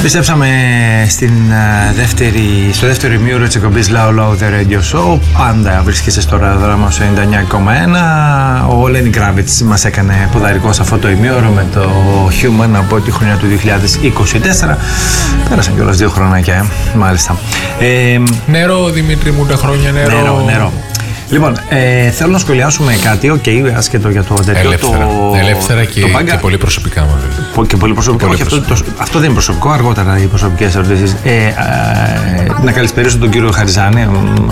Επιστρέψαμε στο δεύτερο ημίωρο της εκπομπής Low Low The Radio Show. Πάντα βρίσκεσαι στο ραδιοδράμα στο 99,1. Ο Lenny Kravitz μας έκανε ποδαρικό σε αυτό το ημίωρο με το Human από τη χρονιά του 2024. Πέρασαν κιόλας 2 χρονάκια, μάλιστα. Νερό, Δημήτρη μου, τα χρόνια νερό. Λοιπόν, θέλω να σχολιάσουμε κάτι, άσχετο για το τέτοιο. Ελεύθερα και πολύ προσωπικά μάλλον. Και πολύ προσωπικά. Όχι, αυτό δεν είναι προσωπικό, αργότερα οι προσωπικές ερωτήσεις. Να καλησπερίσω τον κύριο Χαριζάνη,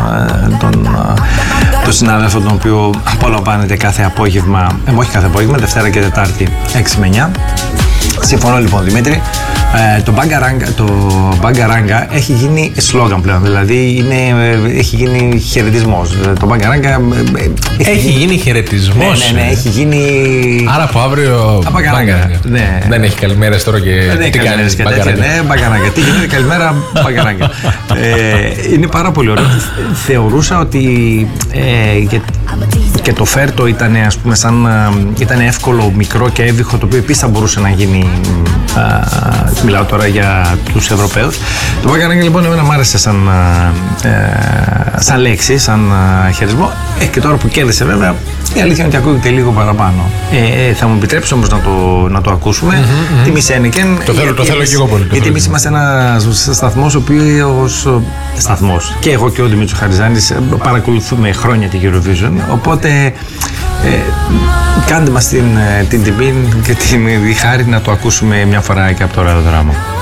τον συνάδελφο τον οποίο απολαμβάνεται κάθε απόγευμα, όχι κάθε απόγευμα, Δευτέρα και Τετάρτη 6 με 9. Συμφωνώ λοιπόν, Δημήτρη. Το Bangaranga έχει γίνει σλόγγαν πλέον, δηλαδή έχει γίνει χαιρετισμός. Το Bangaranga έχει γίνει χαιρετισμός. Ναι, έχει γίνει. Άρα από αύριο Bangaranga. Ναι. Δεν έχει καλημέρες τώρα και τι κάνεις Bangaranga. Ναι, Bangaranga. Τι γίνεται, καλημέρα Bangaranga. Είναι πάρα πολύ ωραίο. Θεωρούσα ότι και το φέρτο ήταν, ας πούμε, ήταν εύκολο, μικρό και εύβηχο, το οποίο επίσης θα μπορούσε να γίνει. Μιλάω τώρα για τους Ευρωπαίους. Το Bangaranga λοιπόν εμένα μ' άρεσε σαν λέξη, σαν χειρισμό. Και τώρα που κέρδισε βέβαια, η αλήθεια είναι ότι ακούγεται λίγο παραπάνω. Θα μου επιτρέψει όμως να το ακούσουμε. Τιμή Σένικεν. Το θέλω και εγώ πολύ. Γιατί εμείς είμαστε ένας σταθμός ο οποίος. Σταθμός. Και εγώ και ο Δημήτρης Χαριζάνης παρακολουθούμε χρόνια την Eurovision. Οπότε κάντε μας την τιμή και τη χάρη να το ακούσουμε μια φορά και από το ραδιοδράμα.